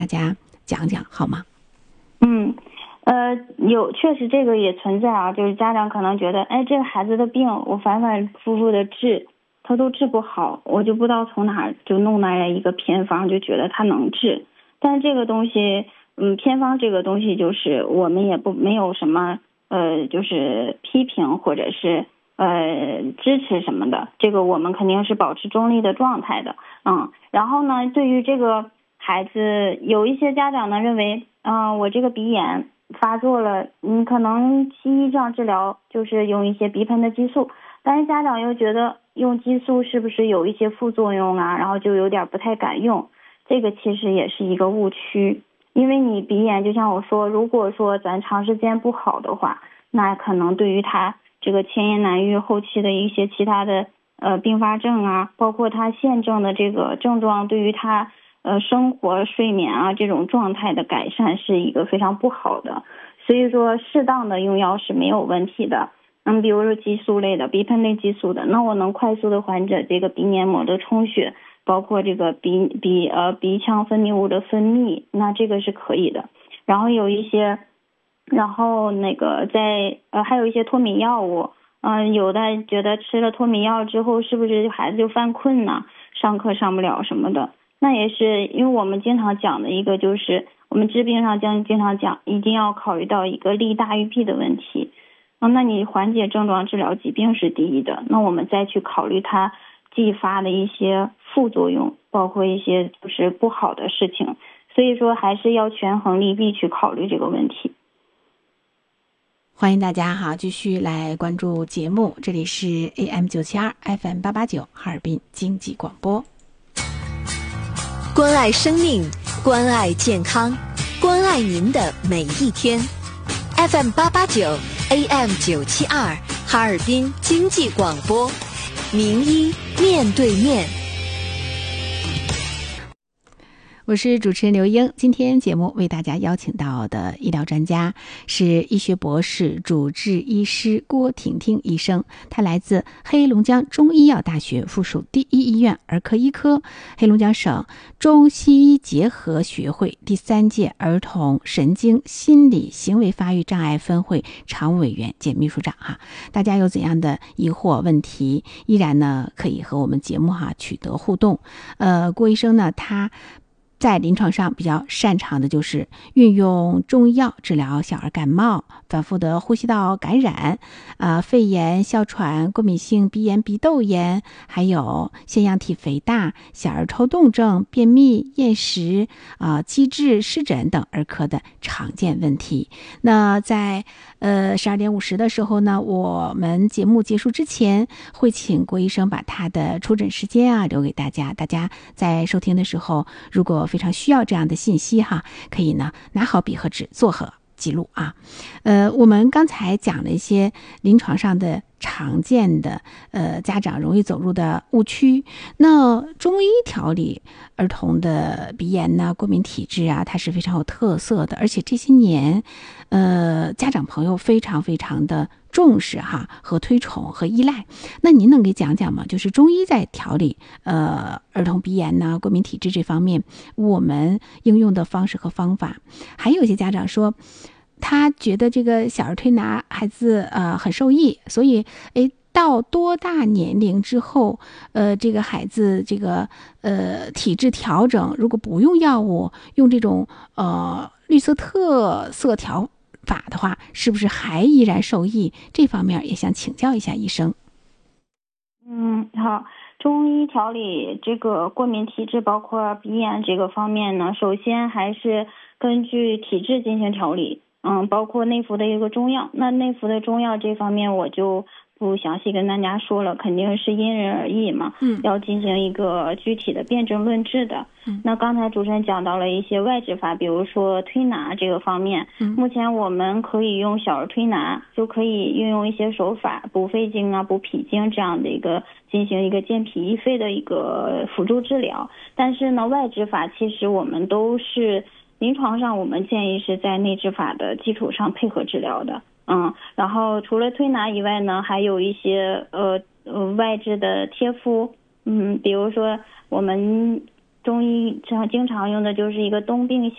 大家讲讲好吗？ 确实这个也存在啊，就是家长可能觉得，这个孩子的病我反反复复的治，他都治不好，我就不知道从哪儿就弄来了一个偏方，就觉得他能治。但是这个东西，偏方这个东西就是我们也没有什么就是批评或者是支持什么的，这个我们肯定是保持中立的状态的。然后呢，对于这个孩子，有一些家长呢认为，我这个鼻炎发作了，可能西医上治疗就是用一些鼻喷的激素，但是家长又觉得用激素是不是有一些副作用啊，然后就有点不太敢用。这个其实也是一个误区，因为你鼻炎就像我说，如果说咱长时间不好的话，那可能对于他这个前言难愈后期的一些其他的并发症啊，包括他现症的这个症状，对于他生活睡眠啊这种状态的改善是一个非常不好的。所以说适当的用药是没有问题的。比如说激素类的鼻喷类激素的，那我能快速的缓解这个鼻黏膜的充血，包括这个鼻腔分泌物的分泌，那这个是可以的。然后有一些，然后那个还有一些脱敏药物，有的觉得吃了脱敏药之后是不是孩子就犯困呢，上课上不了什么的，那也是因为我们经常讲的一个就是我们治病上经常讲一定要考虑到一个利大于弊的问题。那你缓解症状治疗疾病是第一的，那我们再去考虑它继发的一些副作用，包括一些就是不好的事情，所以说还是要权衡利弊去考虑这个问题。 欢迎大家继续来关注节目，这里是 AM972 FM889 哈尔滨经济广播。 关爱生命，关爱健康，关爱您的每一天。FM889 AM972 哈尔滨经济广播，名医面对面。 我是主持人刘英，今天节目为大家邀请到的医疗专家是医学博士、主治医师郭婷婷医生，他来自黑龙江中医药大学附属第一医院儿科医科，黑龙江省中西医结合学会第3届儿童神经心理行为发育障碍分会常务委员兼秘书长大家有怎样的疑惑问题，依然呢可以和我们节目取得互动。郭医生呢，他在临床上比较擅长的就是运用中医药治疗小儿感冒、反复的呼吸道感染、肺炎、哮喘、过敏性鼻炎、鼻窦炎，还有腺样体肥大、小儿抽动症、便秘、厌食、积滞、湿疹等儿科的常见问题。那在12点50的时候呢，我们节目结束之前会请郭医生把他的出诊时间留给大家，大家在收听的时候如果非常需要这样的信息可以呢拿好笔和纸做好记录我们刚才讲了一些临床上的常见的家长容易走入的误区。那中医调理儿童的鼻炎过敏体质它是非常有特色的，而且这些年家长朋友非常非常的重视和推崇和依赖。那您能给讲讲吗？就是中医在调理儿童鼻炎过敏体质这方面我们应用的方式和方法。还有一些家长说他觉得这个小儿推拿孩子很受益，所以到多大年龄之后这个孩子这个体质调整，如果不用药物，用这种绿色特色调法的话，是不是还依然受益？这方面也想请教一下医生。 好，中医调理这个过敏体质包括鼻炎这个方面呢，首先还是根据体质进行调理，包括内服的一个中药。那内服的中药这方面我就不详细跟大家说了，肯定是因人而异嘛，要进行一个具体的辩证论治的。那刚才主持人讲到了一些外治法，比如说推拿这个方面，目前我们可以用小儿推拿，就可以运用一些手法，补肺经补脾经这样的一个进行一个健脾益肺的一个辅助治疗。但是呢，外治法其实我们都是临床上我们建议是在内治法的基础上配合治疗的。然后除了推拿以外呢，还有一些外治的贴敷，比如说我们中医经常用的就是一个冬病